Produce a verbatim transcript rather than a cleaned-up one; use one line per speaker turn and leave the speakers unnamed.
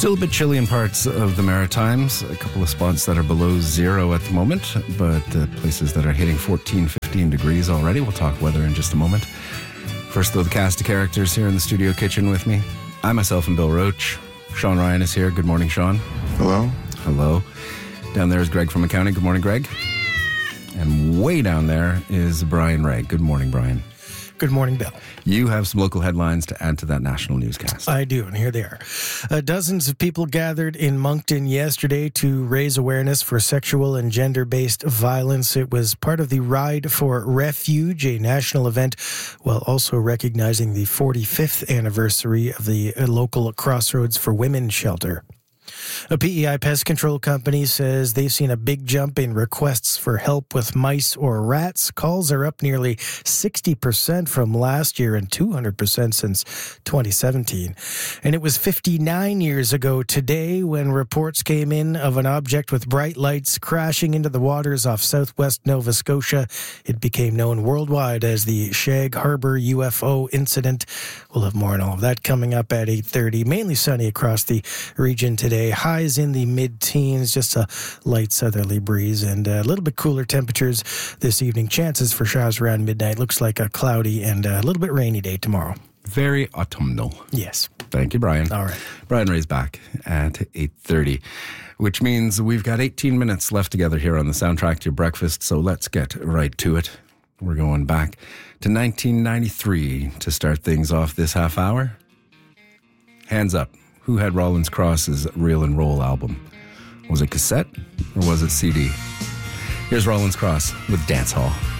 Still a bit chilly in parts of the Maritimes. A couple of spots that are below zero at the moment, but uh, places that are hitting fourteen, fifteen degrees already. We'll talk weather in just a moment. First, though, the cast of characters here in the studio kitchen with me. I, myself, and Bill Roach. Sean Ryan is here. Good morning, Sean.
Hello.
Hello. Down there is Greg from accounting. Good morning, Greg. And way down there is Brian Ray. Good morning, Brian.
Good morning, Bill.
You have some local headlines to add to that national newscast.
I do, and here they are. Uh, dozens of people gathered in Moncton yesterday to raise awareness for sexual and gender-based violence. It was part of the Ride for Refuge, a national event, while also recognizing the forty-fifth anniversary of the local Crossroads for Women shelter. A P E I pest control company says they've seen a big jump in requests for help with mice or rats. Calls are up nearly sixty percent from last year and two hundred percent since twenty seventeen. And it was fifty-nine years ago today when reports came in of an object with bright lights crashing into the waters off southwest Nova Scotia. It became known worldwide as the Shag Harbor U F O incident. We'll have more on all of that coming up at eight thirty. Mainly sunny across the region today. Highs in the mid-teens, just a light southerly breeze and a little bit cooler temperatures this evening. Chances for showers around midnight. Looks like a cloudy and a little bit rainy day tomorrow.
Very autumnal.
Yes.
Thank you, Brian.
All right.
Brian Ray's back at eight thirty, which means we've got eighteen minutes left together here on the soundtrack to your breakfast, so let's get right to it. We're going back to nineteen ninety-three to start things off this half hour. Hands up. Who had Rollins Cross's Reel and Roll album? Was it cassette or was it C D? Here's Rollins Cross with Dance Hall.